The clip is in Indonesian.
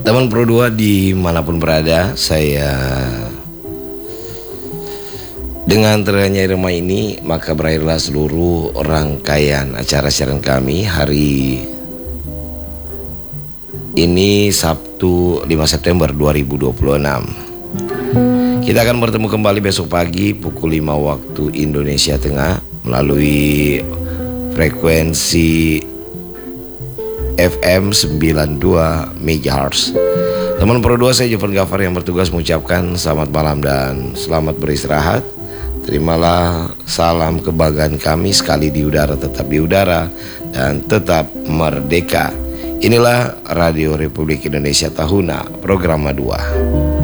Teman Pro 2 dimanapun berada, saya dengan terannya irama ini maka berakhirlah seluruh rangkaian acara siaran kami hari ini Sabtu 5 September 2026. Kita akan bertemu kembali besok pagi pukul 5 waktu Indonesia Tengah melalui frekuensi FM 92 MHz. Teman Pro 2, saya Jovan Gafar yang bertugas mengucapkan selamat malam dan selamat beristirahat. Terimalah salam kebanggaan kami, sekali di udara tetap di udara dan tetap merdeka. Inilah Radio Republik Indonesia Tahuna, Program 2.